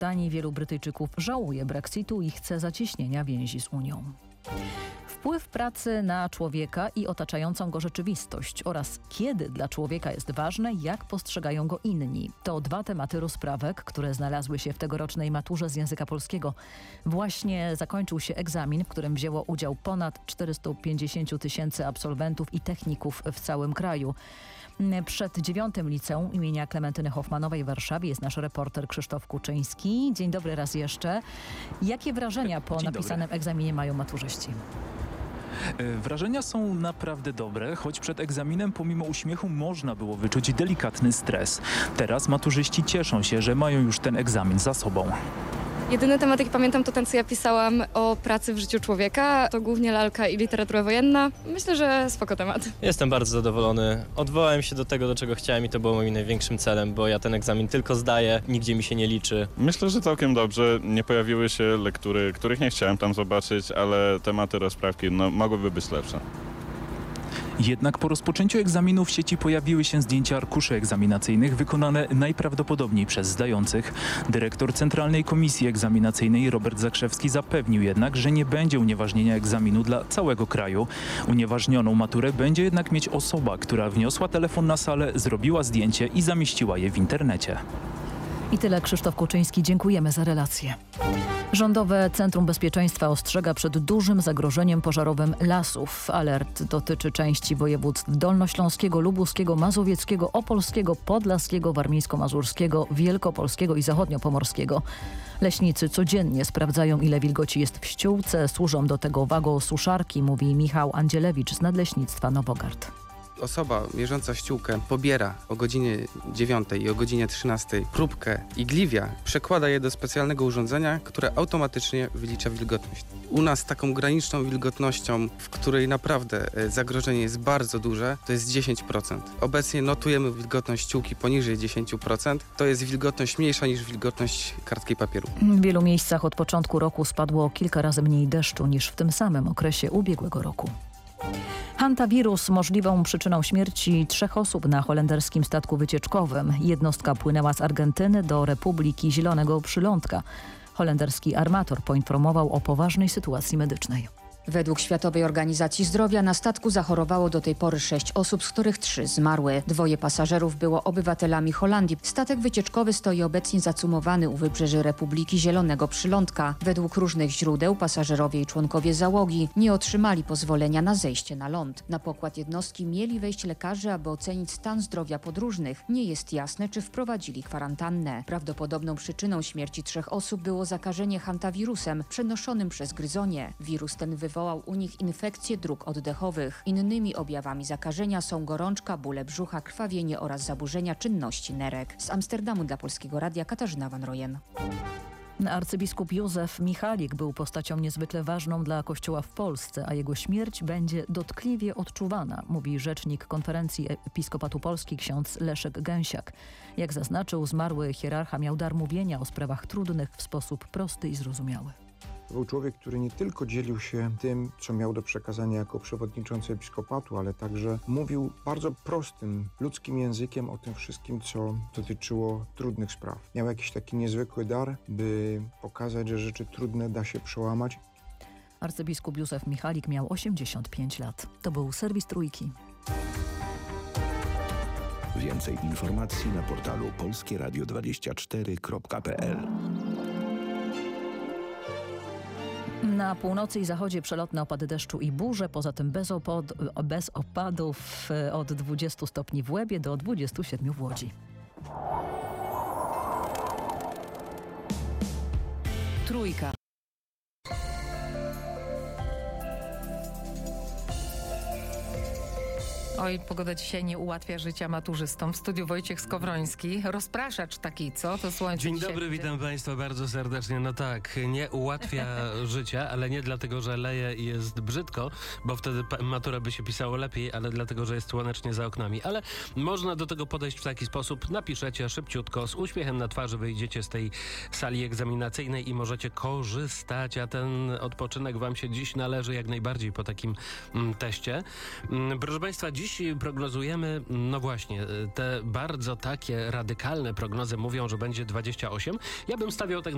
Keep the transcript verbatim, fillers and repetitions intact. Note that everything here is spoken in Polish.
Brytanii wielu Brytyjczyków żałuje Brexitu i chce zacieśnienia więzi z Unią. Wpływ pracy na człowieka i otaczającą go rzeczywistość oraz kiedy dla człowieka jest ważne, jak postrzegają go inni. To dwa tematy rozprawek, które znalazły się w tegorocznej maturze z języka polskiego. Właśnie zakończył się egzamin, w którym wzięło udział ponad czterysta pięćdziesiąt tysięcy absolwentów i techników w całym kraju. Przed dziewiątym liceum imienia Klementyny Hoffmanowej w Warszawie jest nasz reporter Krzysztof Kuczyński. Dzień dobry raz jeszcze. Jakie wrażenia po Dzień napisanym dobry. egzaminie mają maturzyści? Wrażenia są naprawdę dobre, choć przed egzaminem pomimo uśmiechu można było wyczuć delikatny stres. Teraz maturzyści cieszą się, że mają już ten egzamin za sobą. Jedyny temat, jaki pamiętam, to ten, co ja pisałam o pracy w życiu człowieka. To głównie lalka i literatura wojenna. Myślę, że spoko temat. Jestem bardzo zadowolony. Odwołałem się do tego, do czego chciałem i to było moim największym celem, bo ja ten egzamin tylko zdaję, nigdzie mi się nie liczy. Myślę, że całkiem dobrze. Nie pojawiły się lektury, których nie chciałem tam zobaczyć, ale tematy rozprawki no, mogłyby być lepsze. Jednak po rozpoczęciu egzaminu w sieci pojawiły się zdjęcia arkuszy egzaminacyjnych wykonane najprawdopodobniej przez zdających. Dyrektor Centralnej Komisji Egzaminacyjnej Robert Zakrzewski zapewnił jednak, że nie będzie unieważnienia egzaminu dla całego kraju. Unieważnioną maturę będzie jednak mieć osoba, która wniosła telefon na salę, zrobiła zdjęcie i zamieściła je w internecie. I tyle, Krzysztof Kuczyński. Dziękujemy za relację. Rządowe Centrum Bezpieczeństwa ostrzega przed dużym zagrożeniem pożarowym lasów. Alert dotyczy części województw dolnośląskiego, lubuskiego, mazowieckiego, opolskiego, podlaskiego, warmińsko-mazurskiego, wielkopolskiego i zachodniopomorskiego. Leśnicy codziennie sprawdzają, ile wilgoci jest w ściółce. Służą do tego wagosuszarki, mówi Michał Andzielewicz z Nadleśnictwa Nowogard. Osoba mierząca ściółkę pobiera o godzinie dziewiątej i o godzinie trzynastej próbkę igliwia, przekłada je do specjalnego urządzenia, które automatycznie wylicza wilgotność. U nas taką graniczną wilgotnością, w której naprawdę zagrożenie jest bardzo duże, to jest dziesięć procent. Obecnie notujemy wilgotność ściółki poniżej dziesięć procent. To jest wilgotność mniejsza niż wilgotność kartki papieru. W wielu miejscach od początku roku spadło kilka razy mniej deszczu niż w tym samym okresie ubiegłego roku. Hantawirus możliwą przyczyną śmierci trzech osób na holenderskim statku wycieczkowym. Jednostka płynęła z Argentyny do Republiki Zielonego Przylądka. Holenderski armator poinformował o poważnej sytuacji medycznej. Według Światowej Organizacji Zdrowia na statku zachorowało do tej pory sześć osób, z których trzy zmarły. Dwoje pasażerów było obywatelami Holandii. Statek wycieczkowy stoi obecnie zacumowany u wybrzeży Republiki Zielonego Przylądka. Według różnych źródeł pasażerowie i członkowie załogi nie otrzymali pozwolenia na zejście na ląd. Na pokład jednostki mieli wejść lekarze, aby ocenić stan zdrowia podróżnych. Nie jest jasne, czy wprowadzili kwarantannę. Prawdopodobną przyczyną śmierci trzech osób było zakażenie hantawirusem przenoszonym przez gryzonie. Wirus ten wywołał Wywołał u nich infekcje dróg oddechowych. Innymi objawami zakażenia są gorączka, bóle brzucha, krwawienie oraz zaburzenia czynności nerek. Z Amsterdamu dla Polskiego Radia Katarzyna Van Rojen. Arcybiskup Józef Michalik był postacią niezwykle ważną dla Kościoła w Polsce, a jego śmierć będzie dotkliwie odczuwana, mówi rzecznik Konferencji Episkopatu Polski ksiądz Leszek Gęsiak. Jak zaznaczył, zmarły hierarcha miał dar mówienia o sprawach trudnych w sposób prosty i zrozumiały. To był człowiek, który nie tylko dzielił się tym, co miał do przekazania jako przewodniczący episkopatu, ale także mówił bardzo prostym, ludzkim językiem o tym wszystkim, co dotyczyło trudnych spraw. Miał jakiś taki niezwykły dar, by pokazać, że rzeczy trudne da się przełamać. Arcybiskup Józef Michalik miał osiemdziesiąt pięć lat. To był serwis Trójki. Więcej informacji na portalu polskie radio dwadzieścia cztery kropka p l. Na północy i zachodzie przelotne opady deszczu i burze, poza tym bez, opad, bez opadów od dwudziestu stopni w Łebie do dwudziestu siedmiu w Łodzi. Trójka. Oj, pogoda dzisiaj nie ułatwia życia maturzystom. W studiu Wojciech Skowroński. Rozpraszacz taki, co? To słońce Dzień dzisiaj dobry, widzę. witam Państwa bardzo serdecznie. No tak, nie ułatwia życia, ale nie dlatego, że leje i jest brzydko, bo wtedy maturę by się pisało lepiej, ale dlatego, że jest słonecznie za oknami. Ale można do tego podejść w taki sposób. Napiszecie szybciutko, z uśmiechem na twarzy wyjdziecie z tej sali egzaminacyjnej i możecie korzystać, a ten odpoczynek Wam się dziś należy jak najbardziej po takim mm, teście. Mm, proszę Państwa, dziś prognozujemy, no właśnie, te bardzo takie radykalne prognozy mówią, że będzie dwadzieścia osiem. Ja bym stawiał tak